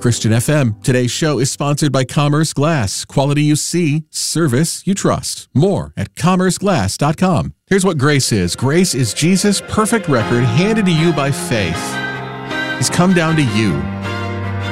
Christian FM. Today's show is sponsored by Commerce Glass. Quality you see, service you trust. More at commerceglass.com. Here's what grace is. Grace is Jesus' perfect record handed to you by faith. He's come down to you